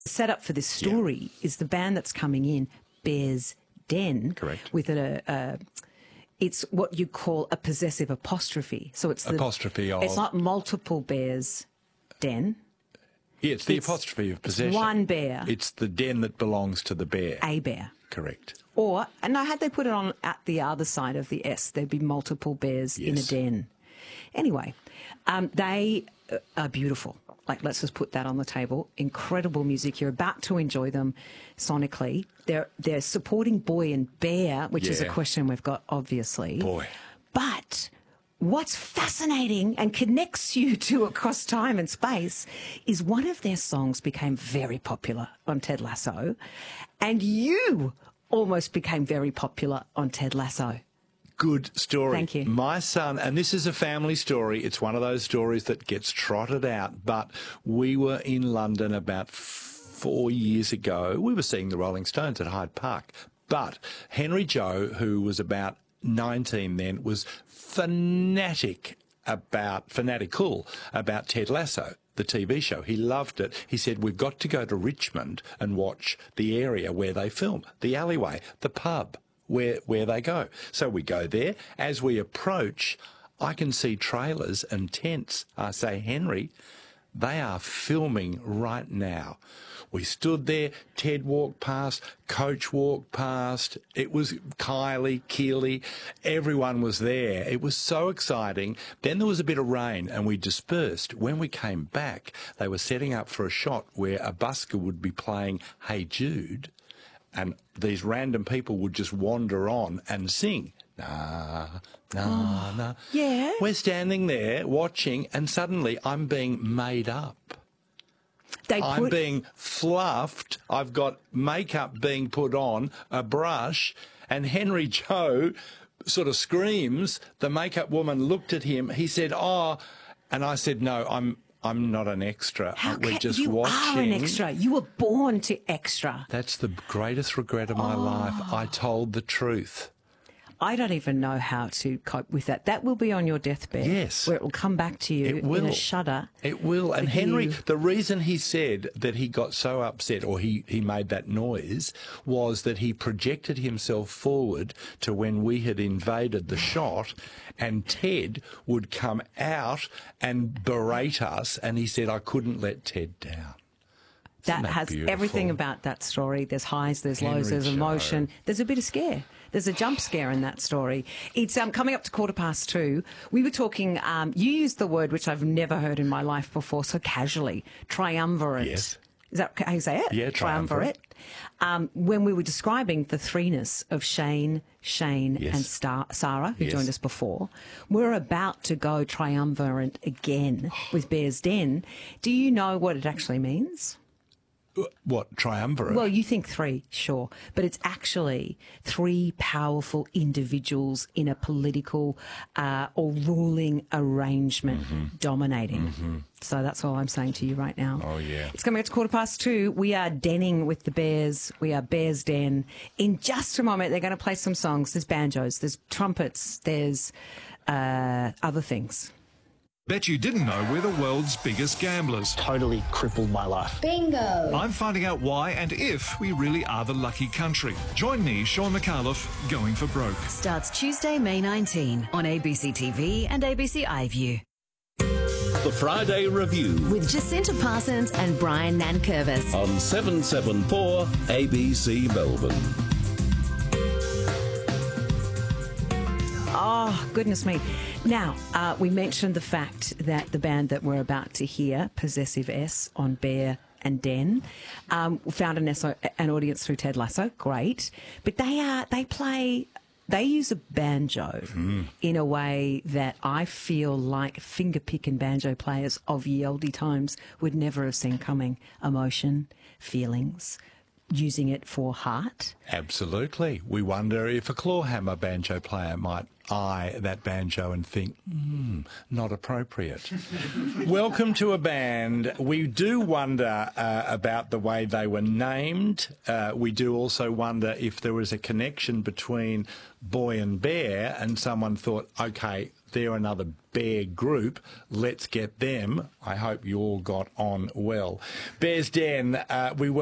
setup for this story is the band that's coming in, Bear's Den. Correct. With it's what you call a possessive apostrophe. So it's apostrophe of. It's not multiple bears' den. Yeah, it's the apostrophe of possession. It's one bear. It's the den that belongs to the bear. A bear. Correct. Or, and now had they put it on at the other side of the S, there'd be multiple bears in a den. Anyway, they are beautiful. Like, let's just put that on the table. Incredible music. You're about to enjoy them sonically. They're supporting Boy and Bear, which is a question we've got, obviously. Boy. But what's fascinating and connects you to across time and space is one of their songs became very popular on Ted Lasso, and you almost became very popular on Ted Lasso. Good story. Thank you. My son, and this is a family story, it's one of those stories that gets trotted out, but we were in London about 4 years ago. We were seeing the Rolling Stones at Hyde Park, but Henry Joe, who was about 19 then, was fanatical about Ted Lasso, the TV show. He loved it. He said, we've got to go to Richmond and watch the area where they film, the alleyway, the pub, where they go. So we go there. As we approach, I can see trailers and tents. I say, Henry, they are filming right now. We stood there, Ted walked past, Coach walked past, it was Kylie, Keely, everyone was there. It was so exciting. Then there was a bit of rain and we dispersed. When we came back, they were setting up for a shot where a busker would be playing Hey Jude, and these random people would just wander on and sing. Nah, nah, nah. Yeah. We're standing there watching, and suddenly I'm being made up. I'm being fluffed. I've got makeup being put on, a brush, and Henry Joe sort of screams. The makeup woman looked at him. He said, "Oh," and I said, "No, I'm not an extra. We're just you watching." You are an extra. You were born to extra. That's the greatest regret of my life. I told the truth. I don't even know how to cope with that. That will be on your deathbed. Yes. Where it will come back to you in a shudder. It will. And Henry, the reason he said that he got so upset, or he made that noise, was that he projected himself forward to when we had invaded the shot, and Ted would come out and berate us, and he said, I couldn't let Ted down. That has beautiful? Everything about that story. There's highs, there's lows, Henry there's emotion. There's a bit of scare. There's a jump scare in that story. It's coming up to 2:15. We were talking, you used the word which I've never heard in my life before so casually, triumvirate. Yes. Is that how you say it? Yeah, triumvirate. When we were describing the threeness of Shane, and Sarah, who joined us before, we're about to go triumvirate again with Bear's Den. Do you know what it actually means? What, triumvirate? Well, you think three, sure, but it's actually three powerful individuals in a political or ruling arrangement dominating. So that's all I'm saying to you right now. Oh, yeah. It's coming up to 2:15. We are denning with the Bears. We are Bears Den. In just a moment, they're going to play some songs. There's banjos, there's trumpets, there's other things. Bet you didn't know we're the world's biggest gamblers. Totally crippled my life. Bingo! I'm finding out why and if we really are the lucky country. Join me, Sean McAuliffe, Going for Broke. Starts Tuesday, May 19 on ABC TV and ABC iView. The Friday Review With Jacinta Parsons and Brian Nankervis on 774 ABC Melbourne. Oh, goodness me. Now, we mentioned the fact that the band that we're about to hear, Possessive S on Bear and Den, found an audience through Ted Lasso. Great. But they use a banjo in a way that I feel like finger-picking banjo players of ye olde times would never have seen coming. Emotion, feelings, using it for heart. Absolutely. We wonder if a clawhammer banjo player might eye that banjo and think, not appropriate. Welcome to a band. We do wonder about the way they were named. We do also wonder if there was a connection between Boy and Bear and someone thought, okay, They're another bear group. Let's get them. I hope you all got on well. Bears Den, we